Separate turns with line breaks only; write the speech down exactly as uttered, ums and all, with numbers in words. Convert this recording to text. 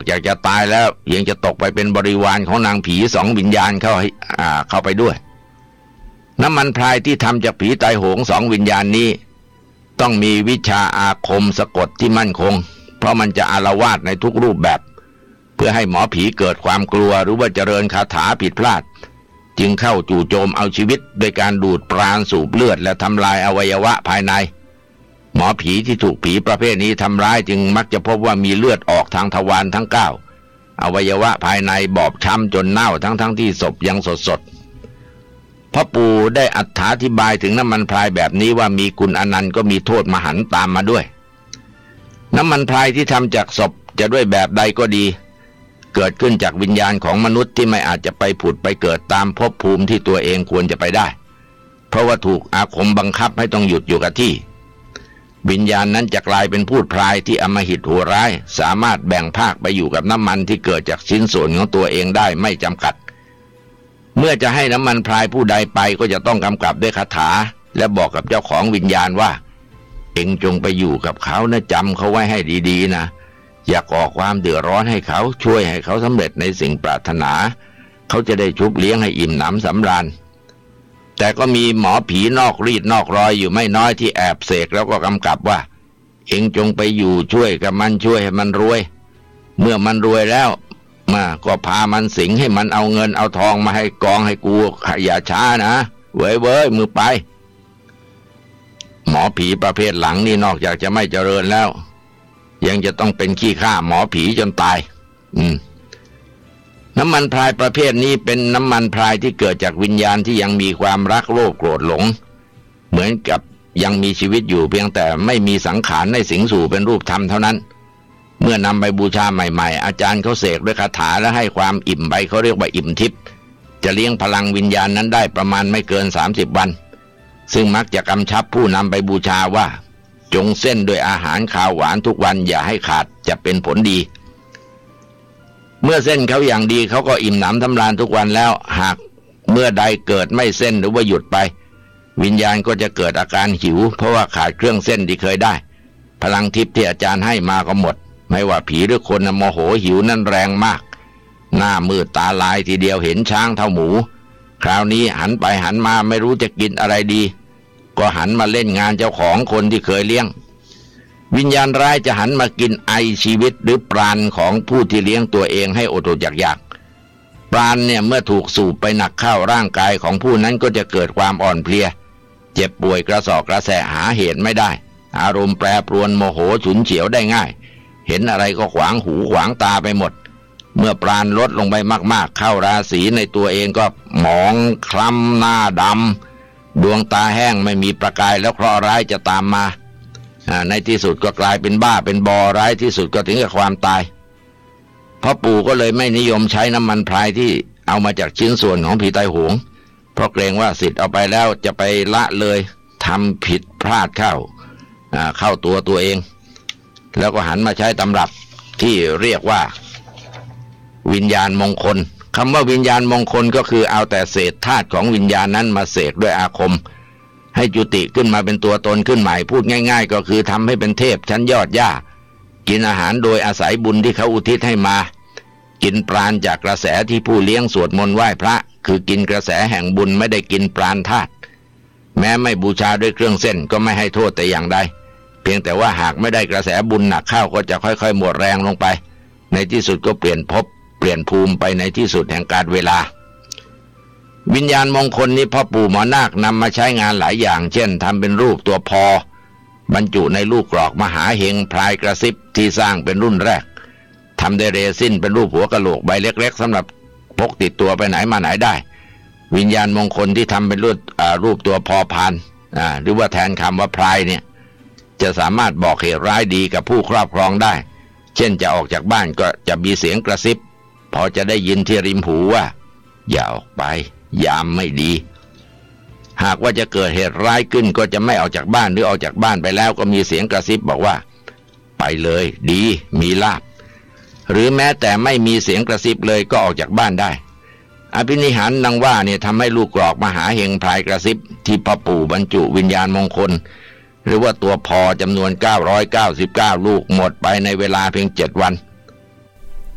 จากจะตายแล้วยังจะตกไปเป็นบริวารของนางผีสองวิญญาณเข้าอ่าเข้าไปด้วยน้ำมันพรายที่ทำจากผีตายโหงสองวิญญาณนี้ต้องมีวิชาอาคมสะกดที่มั่นคงเพราะมันจะอาละวาดในทุกรูปแบบเพื่อให้หมอผีเกิดความกลัวหรือว่าเจริญคาถาผิดพลาดจึงเข้าจู่โจมเอาชีวิตโดยการดูดปราณสูบเลือดและทำลายอวัยวะภายในหมอผีที่ถูกผีประเภทนี้ทำร้ายจึงมักจะพบว่ามีเลือดออกทางทวารทั้งเก้าอวัยวะภายในบอบช้ำจนเน่าทั้งทั้งที่ศพยังสดสดพ่อปู่ได้อธิบายถึงน้ำมันพรายแบบนี้ว่ามีคุณอนันต์ก็มีโทษมหันต์ตามมาด้วยน้ำมันพรายที่ทำจากศพจะด้วยแบบใดก็ดีเกิดขึ้นจากวิญญาณของมนุษย์ที่ไม่อาจจะไปผุดไปเกิดตามภพภูมิที่ตัวเองควรจะไปได้เพราะว่าถูกอาคมบังคับให้ต้องหยุดอยู่กับที่วิญญาณนั้นจะกลายเป็นพูดพรายที่อำมหิตโหดร้ายสามารถแบ่งภาคไปอยู่กับน้ำมันที่เกิดจากชิ้นส่วนของตัวเองได้ไม่จำกัดเมื่อจะให้น้ำมันพรายผู้ใดไปก็จะต้องกำกับด้วยคาถาและบอกกับเจ้าของวิญญาณว่าเอ็งจงไปอยู่กับเขานะจำเขาไว้ให้ดีๆนะอย่าก่อความเดือดร้อนให้เขาช่วยให้เขาสำเร็จในสิ่งปรารถนาเขาจะได้ชุบเลี้ยงให้อิ่มหนำสำราญแต่ก็มีหมอผีนอกรีดนอกรอยอยู่ไม่น้อยที่แอบเสกแล้วก็กำกับว่าเอ็งจงไปอยู่ช่วยกับมันช่วยให้มันรวยเมื่อมันรวยแล้วมาก็พามันสิงให้มันเอาเงินเอาทองมาให้กองให้กูอย่าช้านะเว้ยเว้ยมือไปหมอผีประเภทหลังนี่นอกจากจะไม่เจริญแล้วยังจะต้องเป็นขี้ข้าหมอผีจนตายอืมน้ำมันพรายประเภทนี้เป็นน้ำมันพรายที่เกิดจากวิญญาณที่ยังมีความรักโลภโกรธหลงเหมือนกับยังมีชีวิตอยู่เพียงแต่ไม่มีสังขารในสิงสู่เป็นรูปธรรมเท่านั้นเมื่อนำไปบูชาใหม่ๆอาจารย์เขาเสกด้วยคาถาและให้ความอิ่มไปเขาเรียกว่าอิ่มทิพย์จะเลี้ยงพลังวิญญาณนั้นได้ประมาณไม่เกินสามสิบวันซึ่งมักจะกำชับผู้นำไปบูชาว่าจงเส้นด้วยอาหารข้าวหวานทุกวันอย่าให้ขาดจะเป็นผลดีเมื่อเส้นเขาอย่างดีเขาก็อิ่มหนำทำลานทุกวันแล้วหากเมื่อใดเกิดไม่เส้นหรือว่าหยุดไปวิญญาณก็จะเกิดอาการหิวเพราะว่าขาดเครื่องเส้นที่เคยได้พลังทิพย์ที่อาจารย์ให้มาก็หมดไม่ว่าผีหรือคนโมโหหิวนั่นแรงมากหน้ามืดตาลายทีเดียวเห็นช้างเท่าหมูคราวนี้หันไปหันมาไม่รู้จะกินอะไรดีก็หันมาเล่นงานเจ้าของคนที่เคยเลี้ยงวิญญาณร้ายจะหันมากินไอชีวิตหรือปราณของผู้ที่เลี้ยงตัวเองให้อดอดอยากๆปราณเนี่ยเมื่อถูกสูบไปหนักเข้าร่างกายของผู้นั้นก็จะเกิดความอ่อนเพลียเจ็บป่วยกระสอบกระแสหาเหตุไม่ได้อารมณ์แปรปรวนโมโหฉุนเฉียวได้ง่ายเห็นอะไรก็ขวางหูขวางตาไปหมดเมื่อปราณลดลงไปมากๆเข้าราศีในตัวเองก็หมองคล้ำหน้าดำดวงตาแห้งไม่มีประกายแล้วเคราะห์ร้ายจะตามมาในที่สุดก็กลายเป็นบ้าเป็นบอร้ายที่สุดก็ถึงกับความตายพ่อปู่ก็เลยไม่นิยมใช้น้ำมันพรายที่เอามาจากชิ้นส่วนของผีตายโหงเพราะเกรงว่าสิทธิ์เอาไปแล้วจะไปละเลยทำผิดพลาดเข้าเข้าตัวตัวเองแล้วก็หันมาใช้ตำรับที่เรียกว่าวิญญาณมงคลคำว่าวิญญาณมงคลก็คือเอาแต่เศษธาตุของวิญญาณนั้นมาเสกด้วยอาคมให้จุติขึ้นมาเป็นตัวตนขึ้นใหม่พูดง่ายๆก็คือทำให้เป็นเทพชั้นยอดหญ้ากินอาหารโดยอาศัยบุญที่เขาอุทิศให้มากินปราณจากกระแสที่ผู้เลี้ยงสวดมนต์ไหว้พระคือกินกระแสแห่งบุญไม่ได้กินปราณธาตุแม้ไม่บูชาด้วยเครื่องเส้นก็ไม่ให้โทษแต่อย่างใดเพียงแต่ว่าหากไม่ได้กระแสบุญหนักเข้าก็จะค่อยๆหมดแรงลงไปในที่สุดก็เปลี่ยนภพเปลี่ยนภูมิไปในที่สุดแห่งกาลเวลาวิญญาณมงคลนี้พ่อปู่หมอนาคนำมาใช้งานหลายอย่างเช่นทำเป็นรูปตัวพอบรรจุในลูกกรอกมหาเฮงพลายกระซิบที่สร้างเป็นรุ่นแรกทำด้วยเรซินเป็นรูปหัวกะโหลกใบเล็กๆสำหรับพกติดตัวไปไหนมาไหนได้วิญญาณมงคลที่ทำเป็นรูปรูปตัวพอพานหรือว่าแทนคำว่าพลายเนี่ยจะสามารถบอกเหตุร้ายดีกับผู้ครอบครองได้เช่นจะออกจากบ้านก็จะมีเสียงกระซิบพอจะได้ยินที่ริมหูว่าอย่าออกไปยามไม่ดีหากว่าจะเกิดเหตุร้ายขึ้นก็จะไม่ออกจากบ้านหรือออกจากบ้านไปแล้วก็มีเสียงกระซิบบอกว่าไปเลยดีมีลาภหรือแม้แต่ไม่มีเสียงกระซิบเลยก็ออกจากบ้านได้อภินิหารดังว่าเนี่ยทำให้ลูกกรอกมหาเฮงพลายกระซิบที่พ่อปู่บรรจุวิญญาณมงคลหรือว่าตัวพอจำนวนเก้าร้อยเก้าสิบเก้าลูกหมดไปในเวลาเพียงเจ็ดวัน